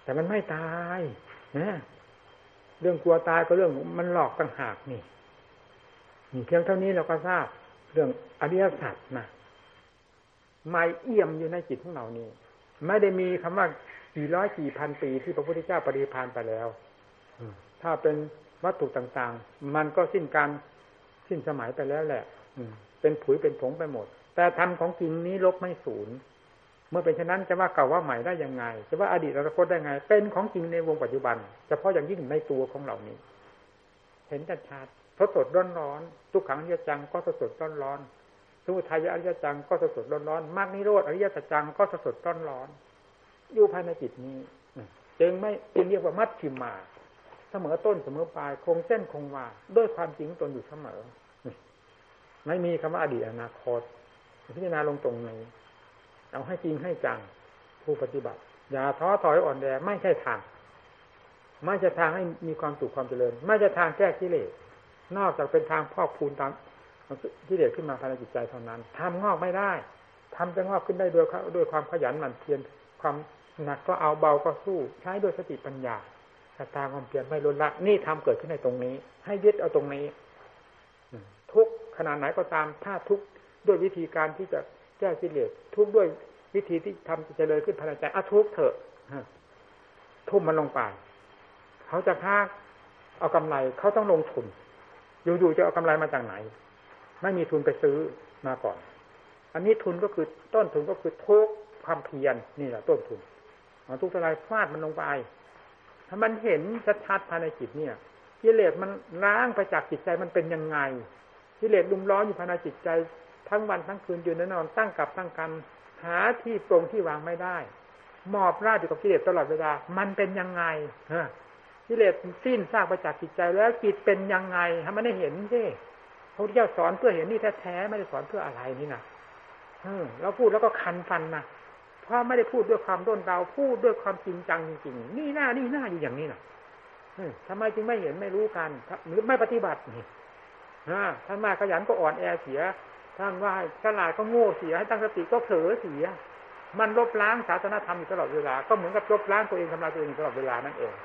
แต่มันไม่ตายนะเรื่องกลัวตายก็เรื่องมันหลอกต่างหากนี่เพียงเท่านี้เราก็ทราบเรื่องอริยสัจนะไม่เอี่ยมอยู่ในจิตของเรานี่ไม่ได้มีคำว่ากี่ร้อยกี่พันปีที่พระพุทธเจ้าปรินิพพานไปแล้วถ้าเป็นวัตถุต่างๆมันก็สิ้นสมัยไปแล้วแหละเป็นผุยเป็นผงไปหมดแต่ธรรมของจริงนี้ลบไม่สูญเมื่อเป็นเช่นนั้นจะว่าเก่าว่าใหม่ได้ยังไงจะว่าอดีตอนาคตได้ไงเป็นของจริงในวงปัจจุบันเฉพาะอย่างยิ่งในตัวของเรานี้เห็นชัดๆสดๆร้อนๆทุกขังอนิจจังก็สดๆร้อนๆสมุทัยอริยจังก็สดๆร้อนๆมรรคนิโรธอริยสัจจังก็สดๆร้อนๆอยู่ภายในจิตนี้จึงไม่เรียกว่ามัชฌิมาเสมอต้นเสมอปลายคงเส้นคงวาด้วยความจริงตนอยู่เสมอไม่มีคำว่าอดีตอนาคตพิจารณาลงตรงนี้เอาให้จริงให้จังผู้ปฏิบัติอย่าท้อถอยอ่อนแอไม่ใช่ทางไม่ใช่ทางให้มีความสุขความเจริญไม่ใช่ทางแก้กิเลสนอกจากเป็นทางพอกพูนตามกิเลสขึ้นมาภายในจิตใจเท่านั้นทำงอกไม่ได้ทำจะงอกขึ้นได้ด้วยความขยันหมั่นเพียรความหนักก็เอาเบาก็สู้ใช้ด้วยสติปัญญาศรัทธาความเพียรไม่ลดละนี่ทำเกิดขึ้นในตรงนี้ให้ยึดเอาตรงนี้ทุกขนาดไหนก็ตามถ้าทุกด้วยวิธีการที่จะแก้กิเลสทุกด้วยวิธีที่ทำจะเจริญขึ้นภายในใจทุกเถอะทุ่มมันลงไปเขาจะค้าเอากำไรเขาต้องลงทุนอยู่ๆจะเอากำไรมาจากไหนไม่มีทุนไปซื้อมาก่อนอันนี้ทุนก็คือต้นทุนก็คือทุกความเพียรนี่แหละต้นทุนเอาทุกทลายฟาดมันลงไปถ้ามันเห็นชัดๆภายในจิตเนี่ยกิเลสมันล้างไปจากจิตใจมันเป็นยังไงกิเลสลุ่มร้อนอยู่ภายในจิตใจทั้งวันทั้งคืนยืนนอนตั้งกับตั้งกันหาที่ตรงที่วางไม่ได้หมอบราบอยู่กับกิเลสตลอดเวลามันเป็นยังไงกิเลสสิ้นซากไปจากจิตใจแล้วจิตเป็นยังไงให้มันได้เห็นสิพระพุทธเจ้าสอนเพื่อเห็นนี่แท้ๆไม่ได้สอนเพื่ออะไรนี่นะเราพูดแล้วก็คันฟันนะเพราะไม่ได้พูดด้วยความด้นเดาพูดด้วยความจริงจังจริงๆนี่หน้าอยู่อย่างนี้นะทำไมจึงไม่เห็นไม่รู้กันหรือไม่ปฏิบัตินี่ท่านมาขยันก็อ่อนแอเสียท่านว่าฉลาดก็โง่เสียให้ตั้งสติก็เผลอเสียมันลบล้างศาสนธรรมอยู่ตลอดเวลาก็เหมือนกับลบล้างตัวเองทำลายตัวเองตลอดเวลานั่นเอง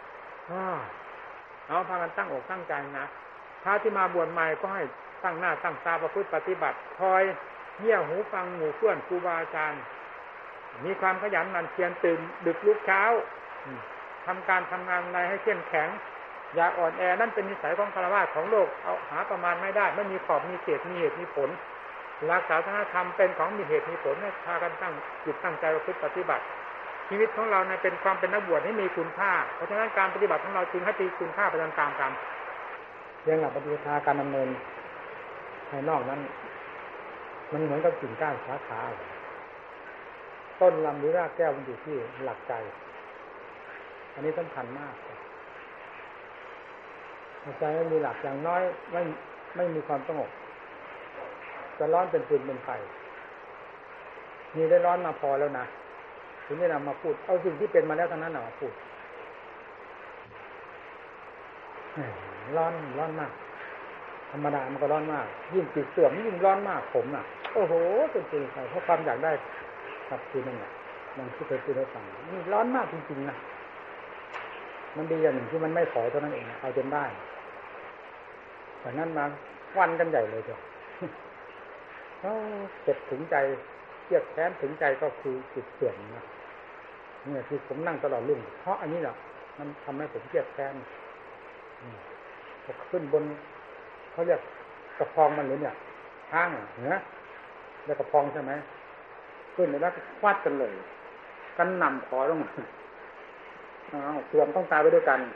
เอาพากันตั้งอกตั้งใจนะพระที่มาบวชใหม่ก็ให้ตั้งหน้าตั้งตาประพฤติปฏิบัติคอยเงี่ยหูฟังหมู่เพื่อนครูบาอาจารย์มีความขยันหมั่นเพียรตื่นดึกลุกเช้าทำการทำงานอะไรให้เข้มแข็งอย่าอ่อนแอนั่นเป็นนิสัยของฆราวาสของโลกเอาหาประมาณไม่ได้ไม่มีขอบมีเขตมีเหตุมีผลหลักศาสนธรรมเป็นของมีเหตุมีผลให้พากันตั้งจิตตั้งใจประพฤติปฏิบัติชีวิตของเราเนี่ยเป็นความเป็นนักบวชให้มีคุณค่าเพราะฉะนั้นการปฏิบัติของเราจึงให้มีคุณค่าไปตามๆกันเรื่องหลักปฏิบัติการดำเนินภายนอกนั้นมันเหมือนกับกิ่งก้านสาขาต้นลำหรือรากแก้วมันอยู่ที่หลักใจอันนี้สำคัญมากใจไม่มีหลักอย่างน้อยไม่มีความสงบจะร้อนเป็นฟืนเป็นไฟนี่ได้ร้อนมาพอแล้วนะถึงได้นำมาพูดเอาสิ่งที่เป็นมาแล้วทั้งนั้นมาพูดร้อนมากธรรมดามันก็ร้อนมากยิ่งจิตเสื่อมยิ่งร้อนมากผมอ่ะโอ้โหเป็นจริงไปเพราะความอยากได้กับคือนั่นแหละมันที่เคยพูดให้ฟังนี่ร้อนมากจริงๆนะมันดีอย่างหนึ่งที่มันไม่ถอยเท่านั้นเองเอาจนได้แต่นั้นมาวันกันใหญ่เลยเถอะเจ็บถึงใจเครียดแค้นถึงใจก็คือจิตเสื่อมนะเนี่ยที่ผมนั่งตลอดรุ่งเพราะอันนี้แหละมันทำให้ผมเครียดแค้นขึ้นบนเขาเรียกกระพองมันหรือเนี่ยข้างเหนือแล้วกระพองใช่ไหมขึ้นแล้วก็ฟาดกันเลยกันนำคอลงมาเสื่อมต้องตายไปด้วยกัน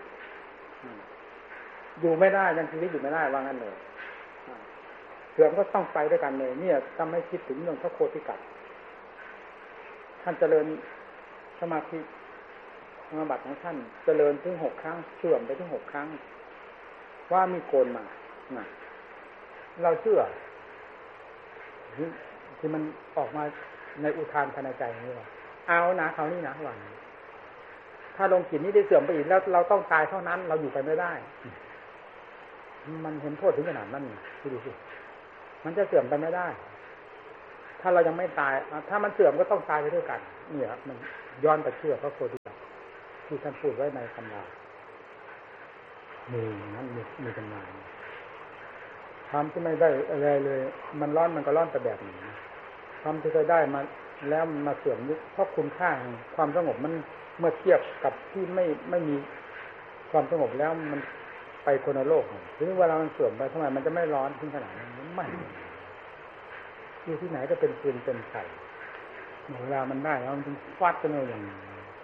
อยู่ไม่ได้ยังชีวิตอยู่ไม่ได้ว่างั้นเลยเสื่อมก็ต้องไปด้วยกันเลยเนี่ยทำให้คิดถึงเรื่องพระโพธิกัสท่านเจริญสมาธิสมาบัติของท่านเจริญถึง6 ครั้งเสื่อมไปถึง6 ครั้งว่ามีโกนมาเราเชื่อที่มันออกมาในอุทานภายในใจนี่ว่าเอานะคราวนี้นะหวังถ้าลงจิตนี้ได้เสื่อมไปอีกแล้วเราต้องตายเท่านั้นเราอยู่ไปไม่ได้มันเห็นโทษถึงขนาดนั้นดูสิมันจะเสื่อมไปไม่ได้ถ้าเรายังไม่ตายถ้ามันเสื่อมก็ต้องตายไปด้วยกันเนี่ยมันย้อนไปเชื่อพระโพธิสัตว์ที่ท่านพูดไว้ในตำรามีนั้นมีตำราความที่ไม่ได้อะไรเลยมันร้อนมันก็ร้อนแต่แบบนี้ความที่เคยได้มาแล้วมาเสื่อมยุคเพราะคุณค่าแห่งความสงบมันเมื่อเทียบกับที่ไม่มีความสงบแล้วมันไปคนละโลกถึงเวลามันเสื่อมไปทำไมมันจะไม่ร้อนถึงขนาดนั้นไม่อยู่ที่ไหนก็เป็นปืนเป็นไข่เวลามันได้แล้วมันถึงฟาดกันเลยอย่างนี้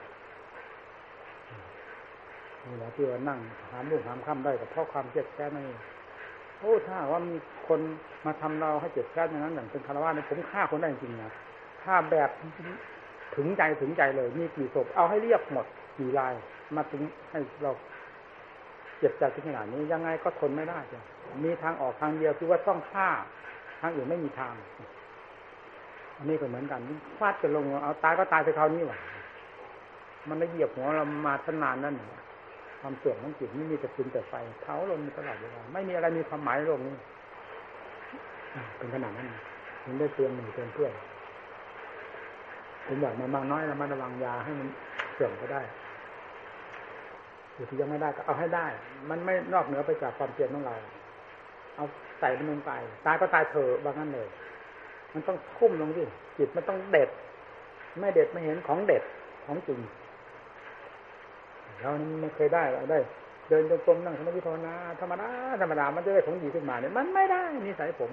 เวลาที่ว่านั่งหามลูกหามค่ำได้กับเพราะความเจ็บแค้นนั่นเองโอ้ถ้าว่ามีคนมาทำเราให้เจ็บแค้นอย่างนั้นอย่างเป็นคารวะเนี่ยผมฆ่าคนได้จริงๆนะถ้าแบบถึงใจเลยนี่กี่ศพเอาให้เรียบหมดกี่รายมาถึงให้เราเจ็บใจถึงขนาดนี้ยังไงก็ทนไม่ได้จ้ะมีทางออกทางเดียวคือว่าต้องฆ่าทางอื่นไม่มีทางอันนี้ก็เหมือนกันฟาดจะลงเอาตายก็ตายไปคราวนี้ว่ะมันได้เหยียบหัวเรามาตั้งนานนั่นความเสื่อมของจิตไม่มีแต่ฟืนแต่ไฟเผาลงตลอดเวลาไม่มีอะไรมีความหมายโลกนี้เป็นขนาดนั้นมันได้เตือนหนึ่งเตือนเพื่อนผมอยากมากน้อยแล้วมันระวังยาให้มันเสื่อมก็ได้อยู่ที่ยังไม่ได้ก็เอาให้ได้ มันไม่นอกเหนือไปจากความเพียรของเราเอาใส่มันลงไปตายก็ตายเถอะบางนั้นเลยมันต้องทุ่มลงดิจิตมันต้องเด็ดไม่เด็ดไม่เห็นของเด็ดของจริงเราไม่เคยได้เราได้เดินจงกรมนั่งสมาธิภาวนาธรรมดามันจะได้ของดีขึ้นมาเนี่ยมันไม่ได้นิสัยผม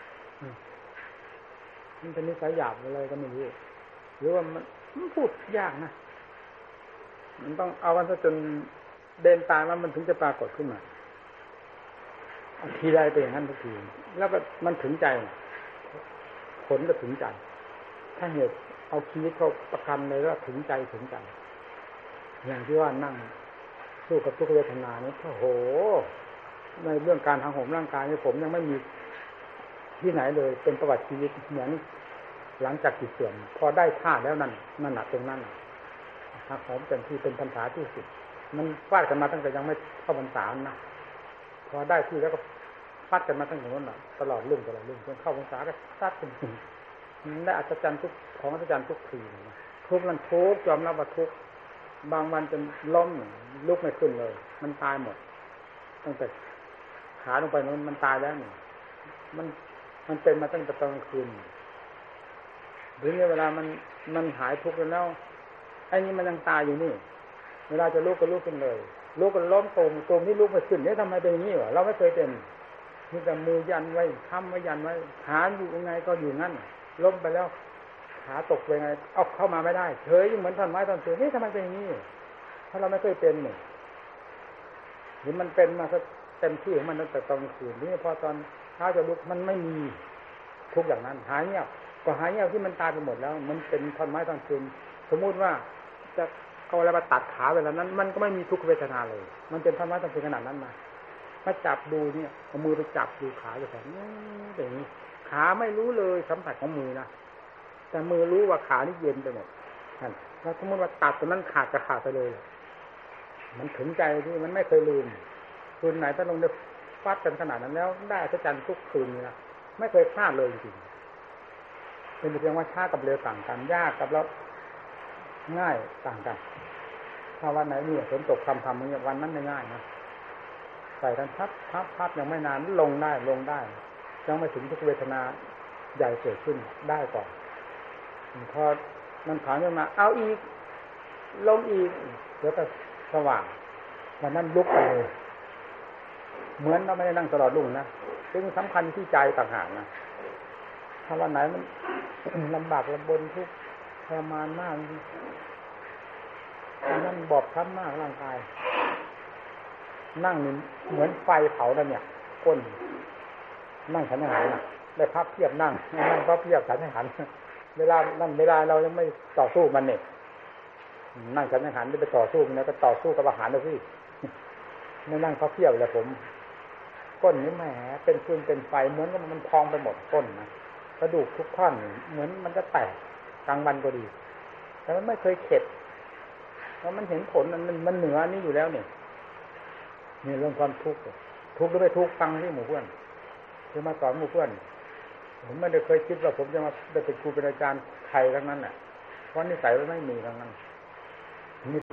มันเป็นนิสัยหยาบอะไรก็ไม่รู้หรือว่ามันพูดยากนะมันต้องเอาวันซะจนเดินตายมันถึงจะปรากฏขึ้นมาทีใดเป็นอย่างนั้นทุกทีแล้วก็มันถึงใจผลก็ถึงใจถ้าเหตุเอาชีวิตเขาประกันเลยว่าถึงใจอย่างที่ว่านั่งสู้กับทุกเวทนาเนี่ยโอ้โหในเรื่องการทางโหมร่างกายนี่ผมยังไม่มีที่ไหนเลยเป็นประวัติชีวิตเหมือนหลังจากจิตเสื่อมพอได้ท่าแล้วนั่นตรงนั้นทางโหมเป็นที่เป็นพรรษาที่สุดมันฟาดกันมาตั้งแต่ยังไม่เข้าพรรษานะพอได้ที่แล้วก็ฟาดกันมาตั้งแต่นั้นตลอดรุ่งจนเข้าพรรษาก็ฟาดกันได้อัศจรรย์ทุกของอัศจรรย์ทุกทีทุกนั้นทุกยอมรับว่าทุกบางวันจนล้มลุกไม่ขึ้นเลยมันตายหมดตั้งแต่ขาลงไปนั้นมันตายแล้วมันเป็นมาตั้งแต่ตอนกลางคืนถึงเวลามันหายทุกข์แล้วไอ้นี่มันยังตายอยู่นี่เวลาจะลุกก็ลุกขึ้นเลยลุกก็ล้มตูมนี่ลุกไม่ขึ้นเนี่ยทำไมเป็นอย่างนี้วะเราไม่เคยเป็นมีแต่มือยันไว้ค้ำไว้ยันไว้ขาอยู่ยังไงก็อยู่งั้นล้มไปแล้วขาตกไปไงเอาเข้ามาไม่ได้เฉยเหมือนท่อนไม้ท่อนสูงนี่ทำไมเป็นอย่างนี้ถ้าเราไม่เคยเป็นเนี่ยหรือมันเป็นมาเต็มที่ของมันตั้งแต่ตอนกลางคืนนี่พอตอนเช้าจะลุกมันไม่มีทุกอย่างนั้นหายเงียบก็หายเงียบที่มันตายไปหมดแล้วมันเป็นท่อนไม้ท่อนสูงสมมุติว่าจะเอาอะไรมาตัดขาเวลานั้นมันก็ไม่มีทุกขเวทนาเลยมันเป็นท่อนไม้ท่อนสูงขนาดนั้นมาจับดูเนี่ยเอามือไปจับดูขาอยู่แถวนี้อย่างนี้ขาไม่รู้เลยสัมผัสของมือนะแต่มือรู้ว่าขานี่เย็นไปหมดแล้วสมมติว่าตัดตรงนั้นขาดจะขาดไปเลยมันถึงใจที่มันไม่เคยลืมคืนไหนถ้าลงได้ฟาดกันขนาดนั้นแล้วได้อัศจรรย์ทุกคืนนี่นะไม่เคยพลาดเลยจริงเป็นเพียงว่าช้ากับเร็วต่างกันยากกับแล้วง่ายต่างกันถ้าวันไหนนี่ฝนตกทำอย่างนี้วันนั้นไม่ง่ายนะใส่กันพับยังไม่นานลงได้ยังไม่ถึงทุกเวทนาใหญ่เกิดขึ้นได้ก่อนพอมันถอนขึ้นมาเอาอีกลงอีกเดี๋ยวก็สว่างวันนั้นลุกไปเลยเหมือนเราไม่ได้นั่งตลอดรุ่งนะซึ่งสำคัญที่ใจต่างหากนะถ้าวันไหนมันลำบากลำบนทุกข์ทรมานมากตอนนั้นบอบช้ำมากร่างกายนั่งนี่เหมือนไฟเผาแล้วเนี่ยก้นนั่งฉันอาหารได้พับเพียบนั่งพับเพียบฉันอาหารเวลาเรายังไม่ต่อสู้มันเนี่ยนั่งฉันอาหารไม่ไปต่อสู้มันแล้วก็ต่อสู้กับอาหารเลยสิไม่นั่งพับเพียบเลยผมก้นนี่แหมเป็นฟืนเป็นไฟเหมือนกับมันพองไปหมดก้นนะกระดูกทุกท่อนเหมือนมันจะแตกกลางวันก็ดีแต่มันไม่เคยเข็ดเพราะมันเห็นผลมันเหนือนี่อยู่แล้วเนี่ยเรื่องความทุกข์หรือไม่ทุกข์ฟังที่หมู่เพื่อนคือมาสอนหมู่เพื่อนผมไม่ได้เคยคิดว่าผมจะมาได้เป็นครูเป็นอาจารย์ใครทั้งนั้นแหละเพราะนิสัยมันไม่มีทั้งนั้นมีแต่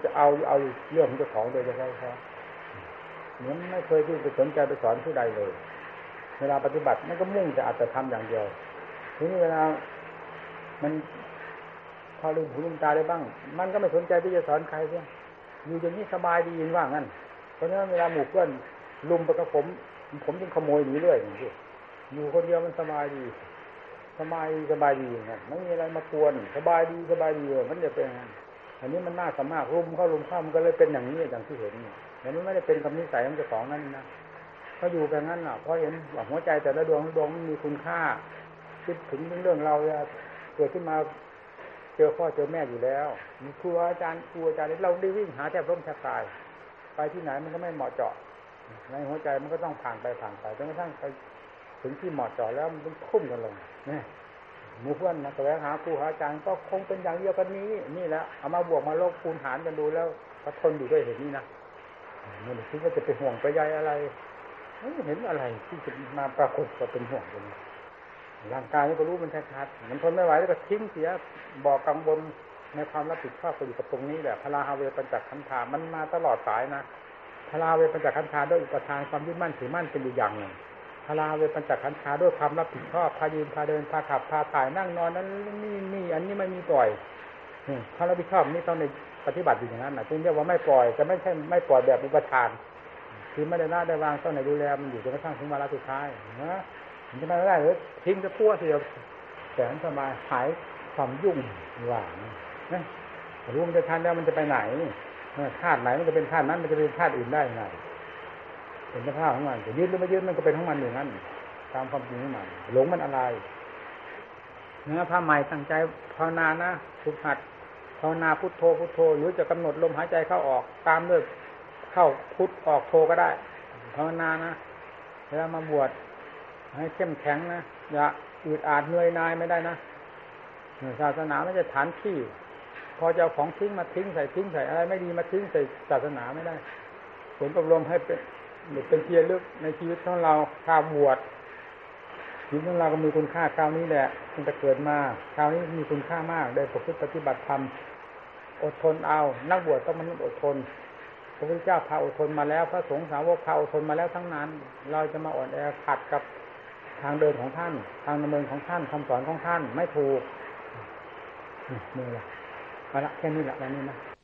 จะเอาเรื่องของเจ้าของโดยเฉพาะเหมือนไม่เคยที่ไปสนใจไปสอนผู้ใดเลยเวลาปฏิบัติมันก็มุ่งแต่อัตธรรมอย่างเดียวทีนี้เวลามันพอลืมหูลืมตาได้บ้างมันก็ไม่สนใจที่จะสอนใครเพียงอยู่อย่างนี้สบายดียินว่างั้นเพราะฉะนั้นเวลาหมู่เพื่อนลุมไปกับผมจึงขโมยหนีเรื่อยอยู่คนเดียวมันสบายดีอย่างนั้นไม่มีอะไรมากวนสบายดีมันจะเป็นอย่างนั้นอันนี้มันน่าสามารถรุมเข้ามันก็เลยเป็นอย่างนี้อย่างที่เห็นนี่แต่มันไม่ได้เป็นกับนิสัยของเจ้าของนั่นนะเขาอยู่แบบนั้นน่ะเพราะเห็นว่าหัวใจแต่ละดวงมันมีคุณค่าคิดถึงเรื่องเราเกิดขึ้นมาเจอพ่อเจอแม่อยู่แล้วมีครูอาจารย์เราได้วิ่งหาแทบล้มแทบตายไปที่ไหนมันก็ไม่เหมาะเจาะในหัวใจมันก็ต้องผ่านไปจนกระทั่งไปถึงที่เหมาะเจาะแล้วมันต้องทุ่มกันลงนี่หมู่เพื่อนนะแสวงหาครูหาอาจารย์ก็คงเป็นอย่างเดียวกันนี่แหละเอามาบวกมาลบคูณหารกันดูแล้วก็ทนอยู่ด้วยเหตุนี้นะไม่ได้คิดว่าจะไปห่วงไปใยอะไรไม่เห็นอะไรที่จะมาปรากฏว่าเป็นห่วงตรงนี้ร่างกายนี่ก็รู้มันชัดๆมันทนไม่ไหวแล้วก็ทิ้งเสียบอกกังวลในความรับผิดชอบก็อยู่กับตรงนี้แหละพลาฮาเวปัญจขันธามันมาตลอดสายนะพลาเวปัญจขันธาด้วยอุปทานความยึดมั่นถือมั่นเป็นอยู่อย่างหนึ่งพลาเวปัญจขันธาด้วยความรับผิดชอบพายืนพาเดินพาขับพาถ่ายนั่งนอนนั้นนี่อันนี้ไม่มีปล่อยความรับผิดชอบนี่ต้องในปฏิบัติอยู่อย่างนั้นนะจึงเรียกว่าไม่ปล่อยแต่ไม่ใช่ไม่ปล่อยแบบอุปทานคือไม่ได้ละได้วางต้องในดูแลมันอยู่จนกระทั่งถึงวาระสุดท้ายนะมันจะไม่ได้หรือทิ้งจะพั่วเสียแสนสบายหายความยุ่งว่างนะรู้มันจะทันแล้วมันจะไปไหนธาตุไหนมันจะเป็นธาตุนั้นมันจะเป็นธาตุอื่นได้ยังไงเป็นสภาพของมันแต่ยึดหรือไม่ยึดมันก็เป็นของมันอย่างนั้นตามความจริงของมันหลงมันอะไรเนื้อผ้าใหม่ตั้งใจภาวนานะฝึกหัดภาวนาพุทโธหรือจะกำหนดลมหายใจเข้าออกตามด้วยเข้าพุทออกโธก็ได้ภาวนานะเวลามาบวชให้เข้มแข็งนะอย่าอืดอาดเหนื่อยนายไม่ได้นะศาสนาไม่ใช่ฐานที่พอจะเอาของทิ้งมาทิ้งใส่อะไรไม่ดีมาทิ้งใส่ศาสนาไม่ได้ผลอบรมให้เป็นเพียรลึกในชีวิตของเราข้าวบวชชีวิตของเราก็มีคุณค่าคราวนี้แหละมันจะเกิดมาคราวนี้มีคุณค่ามากได้ประพฤติปฏิบัติธรรมอดทนเอานักบวชต้องมนุษย์อดทนพระพุทธเจ้าพาอดทนมาแล้วพระสงฆ์สาวกพาอดทนมาแล้วทั้งนั้นเราจะมาอ่อนแอขัดกับทางเดินของท่านทางดำเนินของท่านคำสอนของท่านไม่ถูกนี่แหละเอาละแค่นี้แหละวันนี้นะ